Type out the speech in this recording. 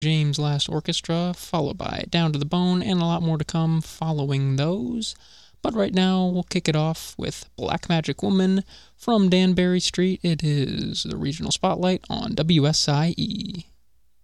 James Last Orchestra, followed by Down to the Bone, and a lot more to come following those. But right now, we'll kick it off with Black Magic Woman from Danbury Street. It is the Regional Spotlight on WSIE.